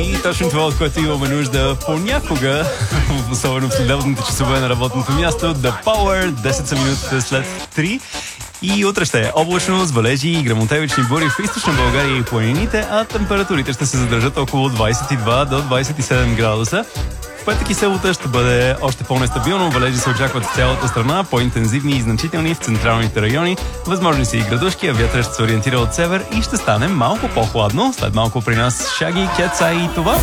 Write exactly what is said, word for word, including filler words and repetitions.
И точно това, от което имаме нужда понякога, особено в следобедните часове на работното място, The Power, десет са минутите след три. И утре ще е облачно, с валежи и гръмотевични бури в източна България и планините, а температурите ще се задържат около двадесет и два до двадесет и седем градуса. В петък и събота ще бъде още по-нестабилно, валежи се очакват в цялата страна, по-интензивни и значителни в централните райони. Възможни са и градушки, а вятърът ще се ориентира от север и ще стане малко по-хладно. След малко при нас Шаги, Кетса и това.